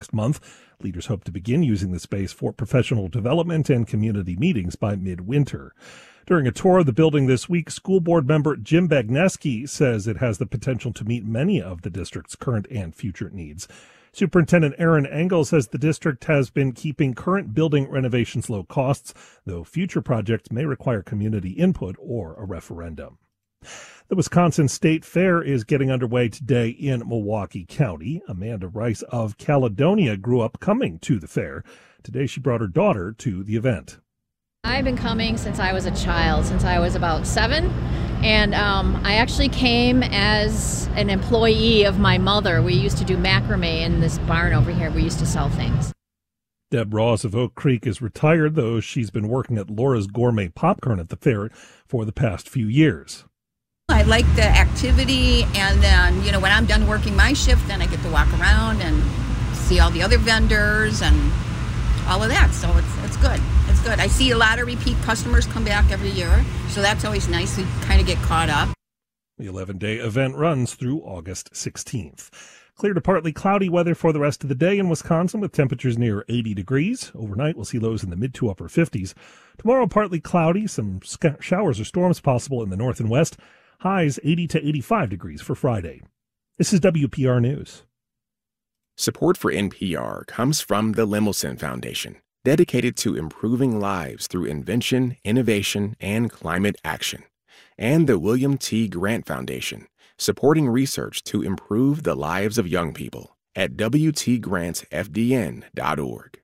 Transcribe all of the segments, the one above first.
next month. Leaders hope to begin using the space for professional development and community meetings by midwinter. During a tour of the building this week, school board member Jim Bagneski says it has the potential to meet many of the district's current and future needs. Superintendent Aaron Engel says the district has been keeping current building renovations low costs, though future projects may require community input or a referendum. The Wisconsin State Fair is getting underway today in Milwaukee County. Amanda Rice of Caledonia grew up coming to the fair. Today she brought her daughter to the event. I've been coming since I was a child, since I was about 7. And I actually came as an employee of my mother. We used to do macrame in this barn over here. We used to sell things. Deb Ross of Oak Creek is retired, though she's been working at Laura's Gourmet Popcorn at the fair for the past few years. I like the activity, and then, when I'm done working my shift, then I get to walk around and see all the other vendors and all of that. So it's good. It's good. I see a lot of repeat customers come back every year, so that's always nice to kind of get caught up. The 11-day event runs through August 16th. Clear to partly cloudy weather for the rest of the day in Wisconsin with temperatures near 80 degrees. Overnight, we'll see lows in the mid to upper 50s. Tomorrow, partly cloudy, some showers or storms possible in the north and west. Highs 80 to 85 degrees for Friday. This is WPR News. Support for NPR comes from the Lemelson Foundation, dedicated to improving lives through invention, innovation, and climate action. And the William T. Grant Foundation, supporting research to improve the lives of young people at wtgrantsfdn.org.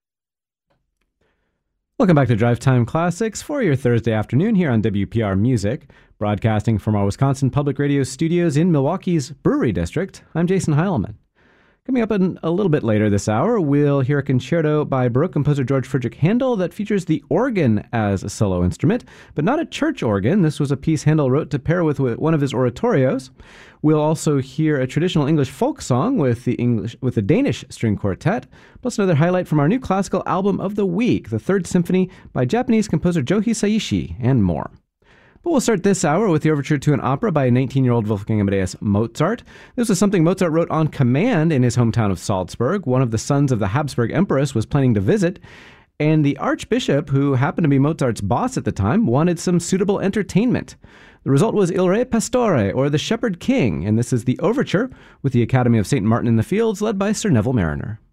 Welcome back to Drive Time Classics for your Thursday afternoon here on WPR Music, broadcasting from our Wisconsin Public Radio studios in Milwaukee's Brewery District. I'm Jason Heilman. Coming up in a little bit later this hour, we'll hear a concerto by Baroque composer George Friedrich Handel that features the organ as a solo instrument, but not a church organ. This was a piece Handel wrote to pair with one of his oratorios. We'll also hear a traditional English folk song with the Danish String Quartet, plus another highlight from our new classical album of the week, the Third Symphony by Japanese composer Joe Hisaishi, and more. But we'll start this hour with the overture to an opera by 19-year-old Wolfgang Amadeus Mozart. This was something Mozart wrote on command in his hometown of Salzburg. One of the sons of the Habsburg Empress was planning to visit, and the Archbishop, who happened to be Mozart's boss at the time, wanted some suitable entertainment. The result was Il Re Pastore, or The Shepherd King, and this is the overture with the Academy of St. Martin in the Fields, led by Sir Neville Mariner.